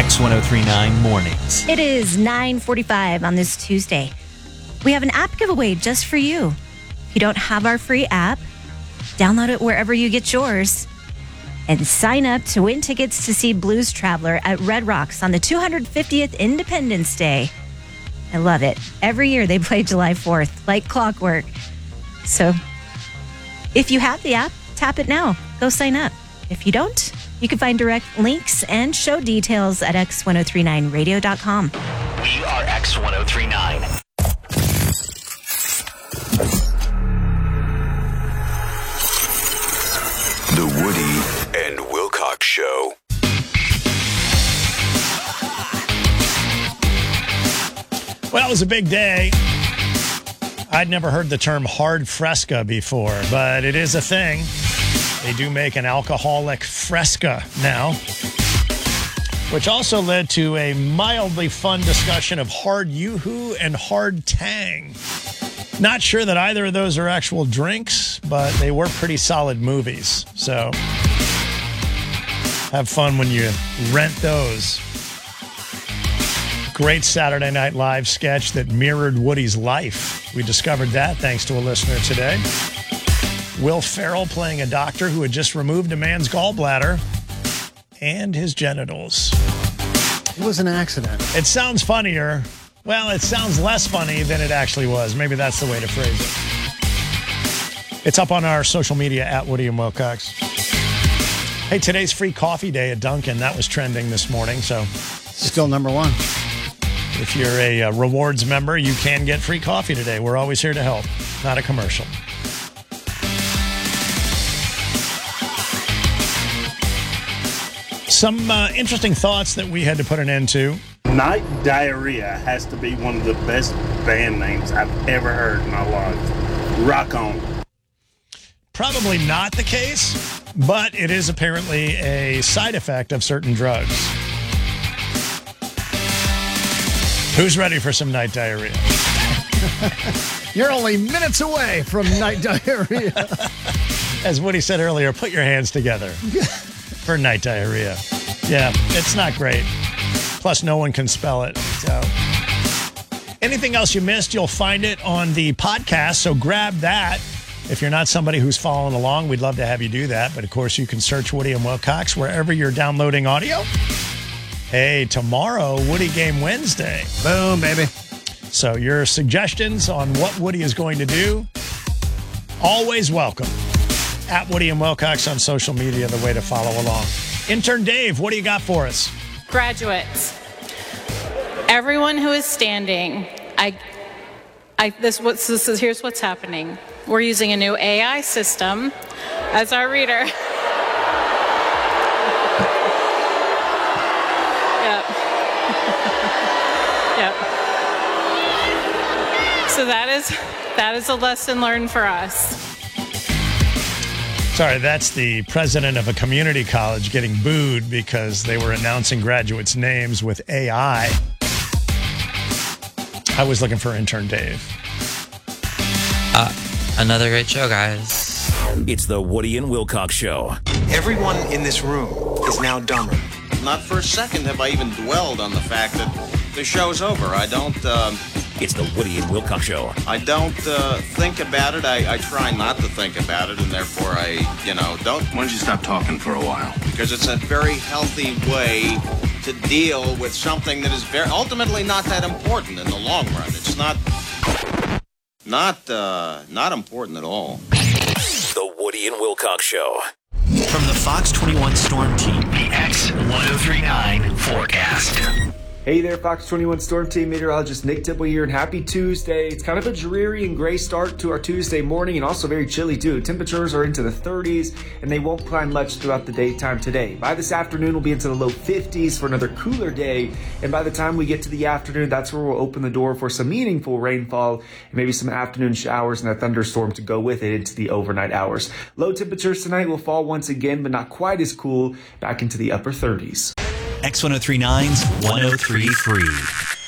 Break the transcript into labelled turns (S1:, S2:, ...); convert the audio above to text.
S1: X1039 Mornings.
S2: It is 9:45 on this Tuesday. We have an app giveaway just for you. If you don't have our free app, download it wherever you get yours and sign up to win tickets to see Blues Traveler at Red Rocks on the 250th Independence Day. I love it. Every year they play July 4th, like clockwork. So if you have the app, tap it now. Go sign up. If you don't, you can find direct links and show details at x1039radio.com.
S3: We are X1039.
S4: The Woody and Wilcox Show.
S5: Well, it was a big day. I'd never heard the term hard Fresca before, but it is a thing. They do make an alcoholic Fresca now, which also led to a mildly fun discussion of hard Yoo-Hoo and hard Tang. Not sure that either of those are actual drinks, but they were pretty solid movies. So have fun when you rent those. Great Saturday Night Live sketch that mirrored Woody's life. We discovered that thanks to a listener today. Will Ferrell playing a doctor who had just removed a man's gallbladder and his genitals.
S6: It was an accident.
S5: It sounds funnier. Well, it sounds less funny than it actually was. Maybe that's the way to phrase it. It's up on our social media at Woody and Wilcox. Hey, today's free coffee day at Dunkin'. That was trending this morning. So
S6: still number one.
S5: If you're a rewards member, you can get free coffee today. We're always here to help. Not a commercial. Some interesting thoughts that we had to put an end to.
S7: Night Diarrhea has to be one of the best band names I've ever heard in my life. Rock on.
S5: Probably not the case, but it is apparently a side effect of certain drugs. Who's ready for some night diarrhea?
S6: You're only minutes away from night diarrhea.
S5: As Woody said earlier, put your hands together for night diarrhea. Yeah, it's not great. Plus, no one can spell it. So, anything else you missed, you'll find it on the podcast. So grab that. If you're not somebody who's following along, we'd love to have you do that. But of course, you can search Woody and Wilcox wherever you're downloading audio. Hey, tomorrow, Woody Game Wednesday.
S6: Boom, baby.
S5: So your suggestions on what Woody is going to do, always welcome. At Woody and Wilcox on social media, the way to follow along. Intern Dave, what do you got for us?
S8: Graduates, everyone who is standing, here's what's happening. We're using a new AI system as our reader. Yep. So that is a lesson learned for us.
S5: Sorry, that's the president of a community college getting booed because they were announcing graduates' names with AI. I was looking for intern Dave.
S9: Another great show, guys.
S4: It's the Woody and Wilcox Show.
S10: Everyone in this room is now dumber.
S11: Not for a second have I even dwelled on the fact that the show's over. I don't...
S4: It's the Woody and Wilcox Show.
S11: I don't think about it. I try not to think about it, and therefore I, don't.
S10: Why don't you stop talking for a while?
S11: Because it's a very healthy way to deal with something that is ultimately not that important in the long run. It's not important at all.
S4: The Woody and Wilcox Show.
S3: From the Fox 21 Storm Team, the X1039 forecast.
S12: Hey there, Fox 21 Storm Team meteorologist Nick Tipple here, and happy Tuesday. It's kind of a dreary and gray start to our Tuesday morning, and also very chilly too. Temperatures are into the 30s, and they won't climb much throughout the daytime today. By this afternoon, we'll be into the low 50s for another cooler day, and by the time we get to the afternoon, that's where we'll open the door for some meaningful rainfall, and maybe some afternoon showers and a thunderstorm to go with it into the overnight hours. Low temperatures tonight will fall once again, but not quite as cool, back into the upper 30s.
S1: X1039's 1033.